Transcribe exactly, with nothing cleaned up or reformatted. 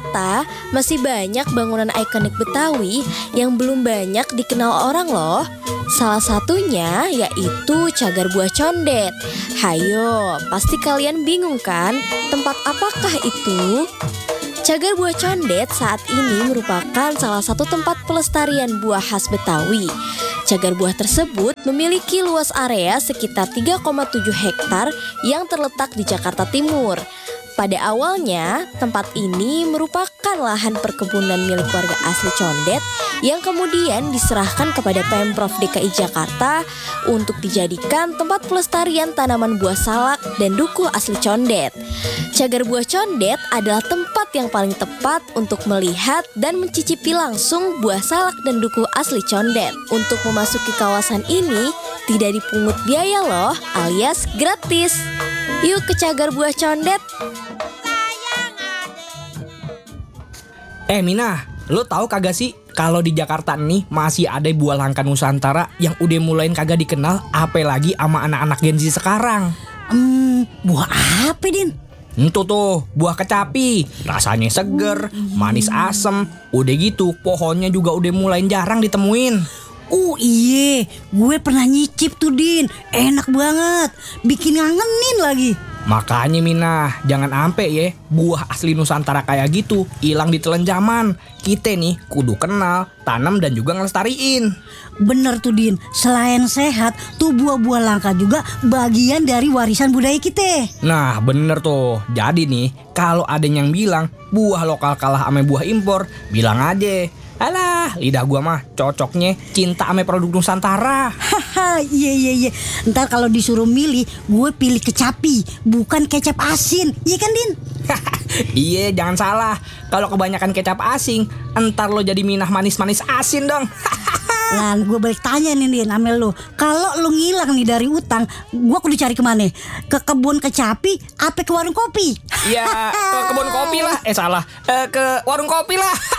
ternyata masih banyak bangunan ikonik Betawi yang belum banyak dikenal orang loh. Salah satunya yaitu Cagar Buah Condet. Hayo, pasti kalian bingung kan? Tempat apakah itu? Cagar Buah Condet saat ini merupakan salah satu tempat pelestarian buah khas Betawi. Cagar buah tersebut memiliki luas area sekitar tiga koma tujuh hektar yang terletak di Jakarta Timur. Pada awalnya, tempat ini merupakan lahan perkebunan milik warga asli Condet yang kemudian diserahkan kepada Pemprov D K I Jakarta untuk dijadikan tempat pelestarian tanaman buah salak dan dukuh asli Condet. Cagar Buah Condet adalah tempat yang paling tepat untuk melihat dan mencicipi langsung buah salak dan dukuh asli Condet. Untuk memasuki kawasan ini tidak dipungut biaya loh, alias gratis. Yuk ke Cagar Buah Condet. Eh Mina, lo tahu kagak sih kalau di Jakarta nih masih ada buah langka Nusantara yang udah mulain kagak dikenal, apalagi sama anak-anak Gen Z sekarang. Hmm, buah apa, Din? Itu tuh, buah kecapi. Rasanya seger, manis asem. Udah gitu, pohonnya juga udah mulai jarang ditemuin. Oh iye, gue pernah nyicip tuh, Din. Enak banget, bikin ngangenin lagi. Makanya Mina, jangan ampe ya buah asli Nusantara kayak gitu hilang ditelan zaman. Kita nih kudu kenal, tanam dan juga ngelestariin. Bener tuh, Din. Selain sehat, tuh buah-buah langka juga bagian dari warisan budaya kita. Nah bener tuh. Jadi nih, kalau ada yang bilang buah lokal kalah ame buah impor, bilang aja, alah, lidah gua mah cocoknya cinta ame produk Nusantara. Haha, iya iya iya. Ntar kalau disuruh milih, gue pilih kecapi, bukan kecap asin. Iya kan, Din? Iya, jangan salah. Kalau kebanyakan kecap asing, entar lo jadi minah manis-manis asin dong. Lan, gue balik tanya nih, Din, sama lo. Kalau lo ngilang nih dari utang, gue kudu cari kemana? Ke kebun kecapi, apa ke warung kopi? Ya, ke kebun kopi lah. Eh salah, eh, ke warung kopi lah.